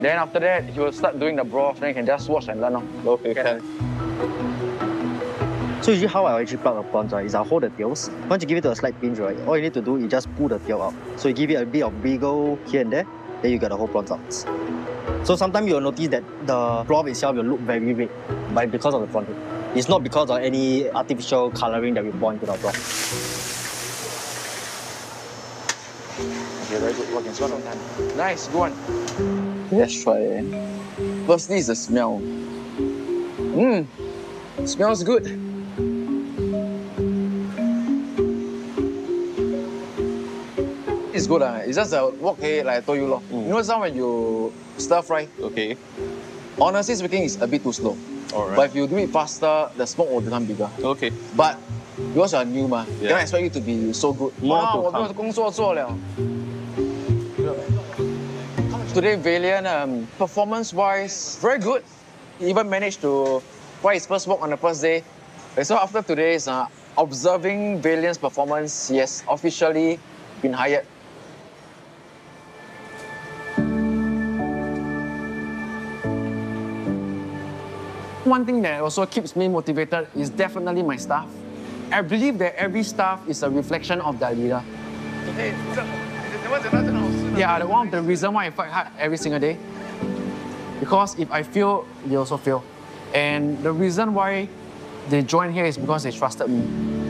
Then after that, he will start doing the broth, then you can just watch and learn. Okay, can. So usually how I actually plug a prawns, right, is I hold the tails. Once you give it to a slight pinch, right, all you need to do is just pull the tail out. So you give it a bit of wiggle here and there, then you get the whole prawns out. So sometimes you'll notice that the broth itself will look very red, but because of the prawn head. It's not because of any artificial colouring that we pour into the broth. Okay, very good. Working so long time. Nice, good one. Let's try. Firstly is the smell. Smells good. It's good. It's just a wok hei, like I told you. You know, some when you stir fry, Okay. honestly speaking, it's a bit too slow. Alright. But if you do it faster, the smoke will become bigger. Okay. But because you are new, Yeah. cannot expect you to be so good. More to 我没有 come. 工作做了。 Today, Valiant, performance-wise, very good. He even managed to fly his first walk on the first day. And so after today's observing Valiant's performance, he has officially been hired. One thing that also keeps me motivated is definitely my staff. I believe that every staff is a reflection of their leader. They are one of the reasons why I fight hard every single day. Because if I fail, they also fail. And the reason why they join here is because they trusted me.